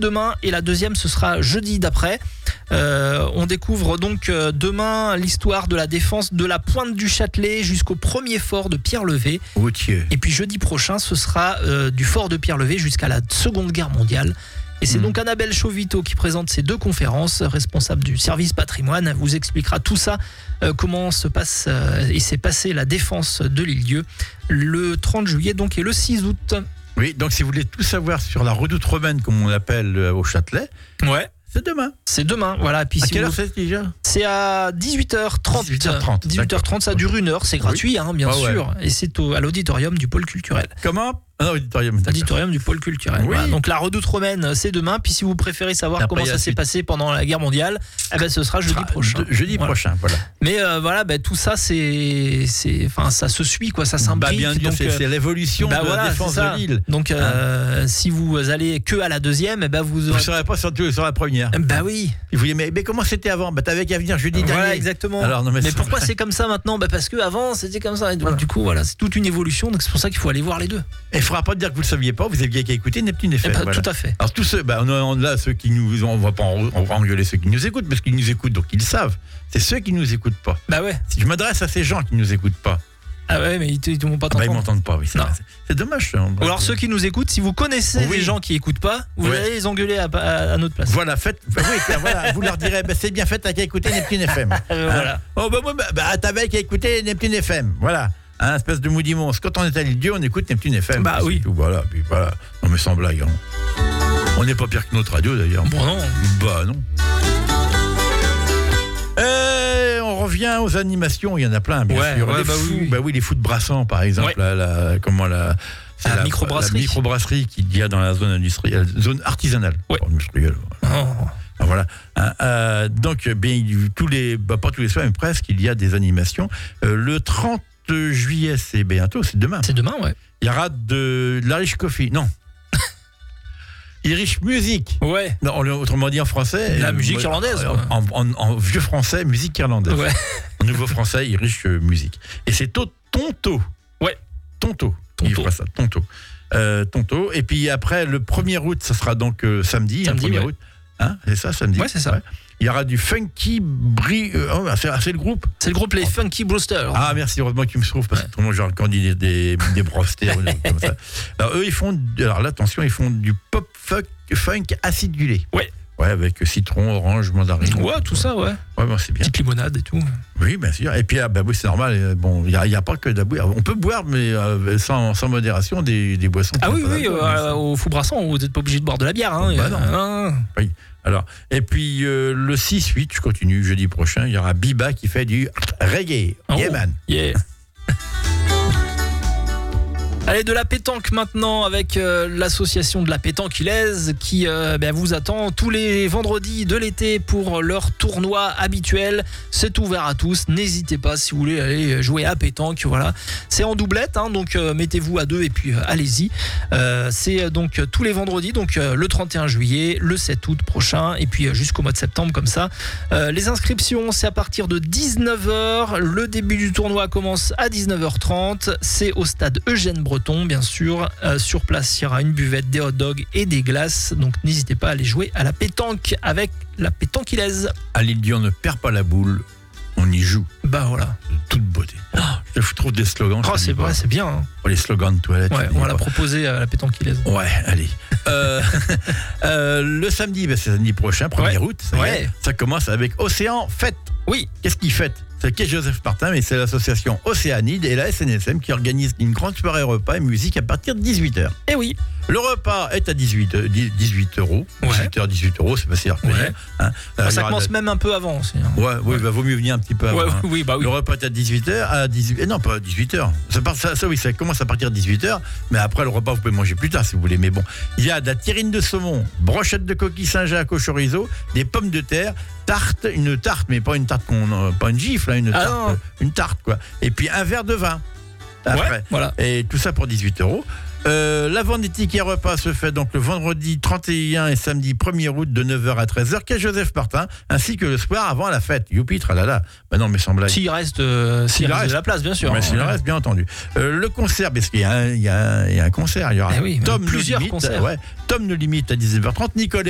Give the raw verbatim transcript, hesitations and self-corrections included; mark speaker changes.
Speaker 1: demain et la deuxième ce sera jeudi d'après. Euh, on découvre donc euh, demain l'histoire de la défense de la pointe du Châtelet jusqu'au premier fort de Pierre-Levé.
Speaker 2: Routier.
Speaker 1: Et puis jeudi prochain ce sera euh, du fort de Pierre-Levé jusqu'à la Seconde Guerre mondiale. Et c'est mmh. donc Annabelle Chauvito qui présente ces deux conférences, responsable du service patrimoine. Elle vous expliquera tout ça, euh, comment se passe euh, et s'est passée la défense de l'île-dieu le trente juillet donc et le six août.
Speaker 2: Oui, donc si vous voulez tout savoir sur la redoute romaine, comme on l'appelle euh, au Châtelet,
Speaker 1: ouais.
Speaker 2: c'est demain.
Speaker 1: C'est demain, voilà. Puis
Speaker 2: à
Speaker 1: si
Speaker 2: quelle
Speaker 1: vous...
Speaker 2: heure c'est déjà ?
Speaker 1: C'est à dix-huit heures trente.
Speaker 2: dix-huit heures trente,
Speaker 1: dix-huit heures trente, ça dure une heure, c'est gratuit, oui. hein, bien ah, sûr. Ouais. Et c'est au, à l'auditorium du pôle culturel.
Speaker 2: Comment ? Ah, auditorium.
Speaker 1: Auditorium du pôle culturel.
Speaker 2: Oui.
Speaker 1: Voilà. Donc la redoute romaine, c'est demain. Puis si vous préférez savoir Après, comment ça s'est passé pendant la guerre mondiale, eh ben, ce sera jeudi ah, prochain.
Speaker 2: De, jeudi
Speaker 1: voilà.
Speaker 2: prochain, voilà.
Speaker 1: Mais euh, voilà, ben, tout ça, c'est, c'est, enfin, ça se suit, quoi, ça s'imbrique.
Speaker 2: Bah, bien sûr, c'est, c'est l'évolution
Speaker 1: bah,
Speaker 2: de
Speaker 1: voilà,
Speaker 2: la défense de l'île.
Speaker 1: Donc euh, hein. si vous allez que à la deuxième, eh ben, vous
Speaker 2: ne
Speaker 1: aurez...
Speaker 2: serez pas sur, sur la première.
Speaker 1: Bah oui.
Speaker 2: Et vous dites, mais, mais comment c'était avant ? Bah, t'avais qu'à venir jeudi
Speaker 1: voilà,
Speaker 2: dernier.
Speaker 1: Exactement.
Speaker 2: Alors, non, mais,
Speaker 1: mais pourquoi c'est comme ça maintenant ? Bah, parce qu'avant, c'était comme ça. Et donc,
Speaker 2: voilà.
Speaker 1: Du coup, voilà, c'est toute une évolution. Donc c'est pour ça qu'il faut aller voir les deux.
Speaker 2: Et il ne faudra pas dire que vous ne le saviez pas, vous aviez qu'à écouter Neptune F M.
Speaker 1: Eh ben,
Speaker 2: voilà.
Speaker 1: Tout à fait.
Speaker 2: Alors tous ceux, bah, on, on, là, ceux qui nous, on va pas on va engueuler ceux qui nous écoutent, parce qu'ils nous écoutent, donc ils le savent. C'est ceux qui nous écoutent pas.
Speaker 1: Bah ouais.
Speaker 2: Si je m'adresse à ces gens qui nous écoutent pas.
Speaker 1: Ah ouais, mais ils ne vont pas t'entendre.
Speaker 2: Ah bah, ils m'entendent pas, oui. C'est, c'est, c'est dommage. Ça,
Speaker 1: Ou alors ceux qui nous écoutent, si vous connaissez oui. des gens qui écoutent pas, vous ouais. allez les engueuler à, à, à notre place.
Speaker 2: Voilà, faites, bah, oui, voilà, vous leur direz, bah, c'est bien fait, t'as qu'à écouter Neptune F M.
Speaker 1: euh, hein voilà.
Speaker 2: Oh bah moi, bah, bah, t'avais qu'à écouter Neptune F M. Voilà. Un espèce de maudit monstre. Quand on est à l'île-dieu, on écoute Neptune F M.
Speaker 1: Bah oui.
Speaker 2: Tout, voilà, puis voilà. Non mais sans blague. Hein. On n'est pas pire que notre radio d'ailleurs.
Speaker 1: Bon non.
Speaker 2: Bah non. Et on revient aux animations. Il y en a plein, bien
Speaker 1: ouais,
Speaker 2: sûr.
Speaker 1: Ouais,
Speaker 2: les
Speaker 1: bah,
Speaker 2: fous,
Speaker 1: oui.
Speaker 2: bah oui, les fous de Brassens, par exemple.
Speaker 1: Ouais.
Speaker 2: La, la, comment la,
Speaker 1: c'est la, la microbrasserie.
Speaker 2: La microbrasserie qu'il y a dans la zone industrielle, zone artisanale.
Speaker 1: Ouais.
Speaker 2: Pas industrielle.
Speaker 1: Oh.
Speaker 2: Ah, voilà. Hein, euh, donc, bien, tous les, bah, pas tous les soirs, mais presque, il y a des animations. Euh, le trente juillet, c'est bientôt, c'est demain.
Speaker 1: C'est demain, ouais.
Speaker 2: Il y aura de, de l'Irish Coffee. Non. Irish Music.
Speaker 1: Ouais.
Speaker 2: Non, autrement dit en français.
Speaker 1: La
Speaker 2: euh,
Speaker 1: musique
Speaker 2: euh,
Speaker 1: irlandaise.
Speaker 2: En, en, en, en vieux français, musique irlandaise.
Speaker 1: Ouais.
Speaker 2: En nouveau français, Irish Music. Et c'est au Tonto.
Speaker 1: Ouais.
Speaker 2: Tonto.
Speaker 1: Tonto.
Speaker 2: Il fera ça, Tonto. Euh, Tonto. Et puis après, le premier août, ça sera donc euh, samedi.
Speaker 1: Samedi,
Speaker 2: hein, premier
Speaker 1: ouais.
Speaker 2: août. Hein, c'est ça, samedi.
Speaker 1: Ouais, c'est ça. Ouais.
Speaker 2: Il y aura du Funky Bri... Euh, oh, c'est, c'est le groupe
Speaker 1: C'est le groupe Les Funky Brewsters.
Speaker 2: Ah, merci, heureusement que tu me trouves, parce que tout le monde, j'ai encore dit des, des, des brosters ou des trucs comme ça. Alors, eux, ils font... Alors là, attention, ils font du pop funk, funk acidulé.
Speaker 1: Ouais.
Speaker 2: Ouais, avec citron, orange, mandarine.
Speaker 1: Ouais, tout ça, ouais.
Speaker 2: Ouais, bon, c'est bien.
Speaker 1: Petite limonade et tout.
Speaker 2: Oui, bien sûr. Et puis, ah, bah oui, c'est normal. Bon, il n'y a, a pas que de la boisson. On peut boire, mais euh, sans, sans modération, des, des boissons.
Speaker 1: Ah oui, oui, euh, au Fou Brasson, vous n'êtes pas obligé de boire de la bière. Hein,
Speaker 2: bah non.
Speaker 1: Euh,
Speaker 2: oui. Alors, et puis euh, le six huit, je continue, jeudi prochain, il y aura Biba qui fait du reggae.
Speaker 1: Oh,
Speaker 2: yeah, man.
Speaker 1: Yeah. Allez, de la pétanque maintenant avec euh, l'association de la pétanque Ilaise qui euh, ben, vous attend tous les vendredis de l'été pour leur tournoi habituel. C'est ouvert à tous. N'hésitez pas si vous voulez aller jouer à pétanque. Voilà, c'est en doublette, hein, donc euh, mettez-vous à deux et puis euh, allez-y. Euh, c'est donc tous les vendredis, donc euh, le trente et un juillet, le sept août prochain et puis euh, jusqu'au mois de septembre comme ça. Euh, les inscriptions, c'est à partir de dix-neuf heures. Le début du tournoi commence à dix-neuf heures trente. C'est au stade Eugène Breton. Bien sûr, euh, sur place il y aura une buvette, des hot dogs et des glaces, donc n'hésitez pas à aller jouer à la pétanque avec la pétanque Ilaise.
Speaker 2: À l'île-dieu, on ne perd pas la boule, on y joue.
Speaker 1: Bah voilà,
Speaker 2: de toute beauté. Ah, je trouve des slogans.
Speaker 1: Oh, c'est vrai, c'est bien. Hein.
Speaker 2: Pour les slogans de toilette.
Speaker 1: Ouais, on va la proposer à la pétanque Ilaise.
Speaker 2: Ouais, allez. euh, euh, le samedi, ben, c'est samedi prochain, premier
Speaker 1: ouais.
Speaker 2: août. Ça,
Speaker 1: ouais.
Speaker 2: ça commence avec Océan Fête.
Speaker 1: Oui.
Speaker 2: Qu'est-ce qu'il fête? C'est Quai Joseph Martin, mais c'est l'association Océanide et la S N S M qui organise une grande soirée repas et musique à partir de dix-huit heures.
Speaker 1: Eh oui.
Speaker 2: Le repas est à dix-huit euros. dix-huit heures, dix-huit euros, c'est facile à retenir. Ouais. Hein.
Speaker 1: Bah, ça commence de... même un peu avant aussi. Hein.
Speaker 2: Ouais, oui, ouais. Bah, vaut mieux venir un petit peu avant.
Speaker 1: Ouais,
Speaker 2: hein.
Speaker 1: oui, bah oui.
Speaker 2: Le repas est à dix-huit heures. À dix-huit... Eh non, pas à dix-huit heures. Ça, part, ça, ça, oui, ça commence à partir de dix-huit heures, mais après le repas, vous pouvez manger plus tard si vous voulez. Mais bon, il y a de la terrine de saumon, brochette de coquille Saint-Jacques au chorizo, des pommes de terre, tarte, une tarte, mais pas une tarte qu'on, euh, pas une gifle, hein, une tarte,
Speaker 1: ah
Speaker 2: euh, une tarte quoi. Et puis un verre de vin. Après.
Speaker 1: Ouais, voilà.
Speaker 2: Et tout ça pour dix-huit euros. Euh, la vente des tickets repas se fait donc le vendredi trente et un et samedi premier août de neuf heures à treize heures, Quai Joseph Martin, ainsi que le soir avant la fête. Youpi, tralala. Ben non, mais sans blague.
Speaker 1: S'il reste, euh, s'il, s'il reste, reste de la place, bien sûr.
Speaker 2: Mais s'il
Speaker 1: ouais.
Speaker 2: reste, bien entendu. Euh, le concert, parce qu'il y a un, il y a un, il y a un concert, il y aura
Speaker 1: eh oui,
Speaker 2: Tom
Speaker 1: plusieurs
Speaker 2: limite,
Speaker 1: concerts.
Speaker 2: Ouais, Tom No Limite à dix-neuf heures trente, Nicolas